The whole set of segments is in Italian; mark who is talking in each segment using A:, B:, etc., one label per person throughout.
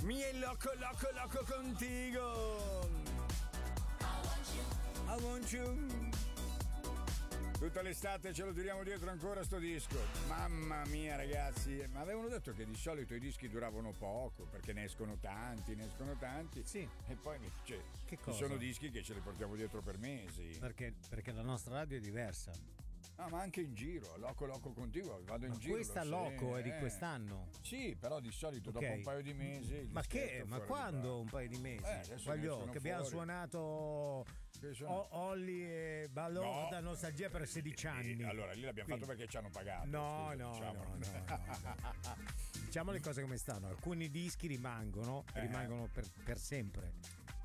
A: Mi è loco contigo. I want you. Tutta l'estate ce lo tiriamo dietro ancora sto disco. Mamma mia ragazzi, ma avevano detto che di solito i dischi duravano poco perché ne escono tanti.
B: Sì.
A: E poi
B: Che
A: ci
B: cosa?
A: sono dischi che ce li portiamo dietro per mesi.
B: Perché la nostra radio è diversa.
A: Ah, ma anche in giro, loco contigo, vado in giro.
B: Questa loco è di quest'anno.
A: Sì, però di solito dopo un paio di mesi. il
B: Ma che?
A: dischetto
B: Ma
A: fuori
B: quando
A: di
B: un paio di mesi?
A: adesso
B: Voglio
A: ne
B: che
A: sono
B: abbiamo
A: fuori.
B: suonato Olli e Ballotta Nostalgia per 16 anni.
A: Allora lì l'abbiamo fatto perché ci hanno pagato.
B: No.
A: diciamo.
B: Diciamo le cose come stanno. Alcuni dischi rimangono per sempre.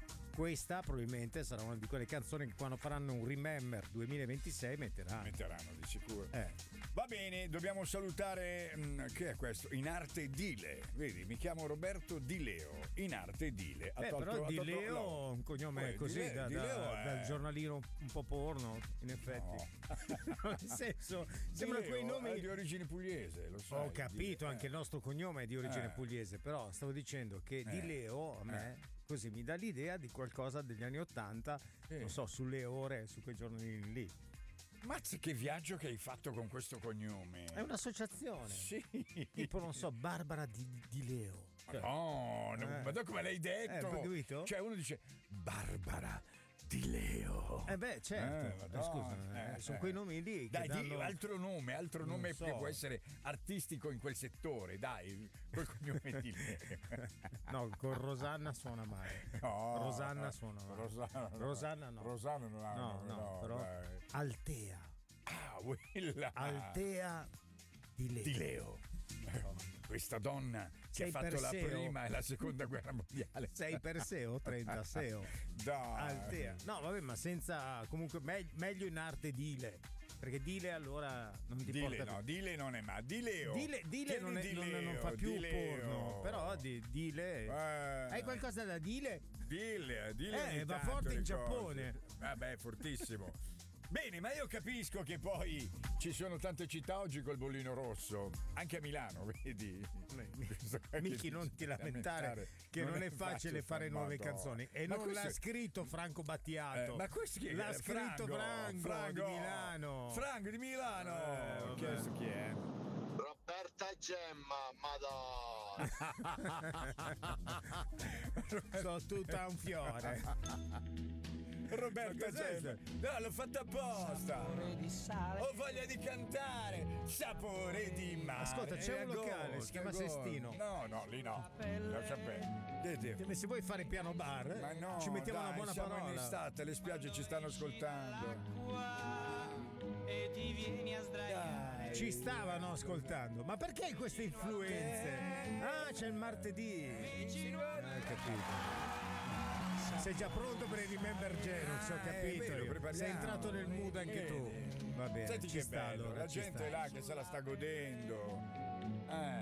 B: Questa probabilmente sarà una di quelle canzoni che quando faranno un Remember 2026 metteranno
A: di sicuro. Va bene, dobbiamo salutare che è questo? In arte Dile. Vedi, mi chiamo Roberto Di Leo. In arte Dile.
B: Però Di Leo un cognome così dal giornalino un po' porno, in effetti.
A: No.
B: Nel senso, sembra quei nomi
A: è di origine pugliese, lo so.
B: Ho capito, anche il nostro cognome è di origine pugliese, però stavo dicendo che Di Leo a me così mi dà l'idea di qualcosa degli anni '80, non so, sulle ore, su quei giornalini lì.
A: Mazza, che viaggio che hai fatto con questo cognome.
B: È un'associazione.
A: Sì.
B: Tipo, non so, Barbara di Leo.
A: No, ma da come l'hai detto?
B: Capito?
A: Cioè uno dice Barbara Di Leo.
B: Certo. Scusa, sono quei nomi lì che
A: dai,
B: danno...
A: altro nome
B: so.
A: che può essere artistico in quel settore, dai, col cognome di Leo.
B: No, con Rosanna suona male.
A: No,
B: Rosanna suona male. Rosanna no.
A: Rosanna non ha.
B: No, però
A: dai.
B: Altea.
A: Quella.
B: Altea Di Leo.
A: Questa donna che ha fatto la prima e la seconda guerra mondiale.
B: 6 per SEO, 30 SEO.
A: Dai.
B: Altea. No, vabbè, ma senza. Comunque meglio in arte Dile. Perché Dile allora non ti porta più.
A: No, Dile non è ma Di Leo.
B: Dile non fa più porno. Però Dile. Hai qualcosa da Dile?
A: Dile
B: va forte in Giappone.
A: Vabbè, fortissimo. Bene, ma io capisco che poi ci sono tante città oggi col bollino rosso, anche a Milano, vedi?
B: Miki, non ti lamentare che non è facile fare nuove canzoni. E non l'ha scritto Franco Battiato.
A: Ma questo chi è?
B: L'ha scritto Franco di Milano.
A: Franco di Milano. Chiesto chi è?
C: Roberta Gemma, madonna.
B: Sono tutta un fiore.
A: Roberta Gemma. No, l'ho fatta apposta. Ho voglia di cantare. Sapore di mare.
B: Ascolta, c'è un locale, si chiama Sestino.
A: No, lì no. Lascia perdere.
B: Se vuoi fare piano bar,
A: ma no,
B: ci mettiamo una buona
A: siamo
B: parola.
A: in estate, le spiagge ci stanno ascoltando.
D: E ti vieni a sdraiare.
B: Ci stavano ascoltando. Ma perché queste influenze? Ah, c'è il martedì. Capito. Sei già pronto per il Remember Genus, ho capito. Sei entrato nel mood anche tu. Va bene.
A: Senti
B: ci
A: che
B: sta,
A: bello,
B: allora,
A: la
B: ci
A: gente
B: sta.
A: là che se la sta godendo.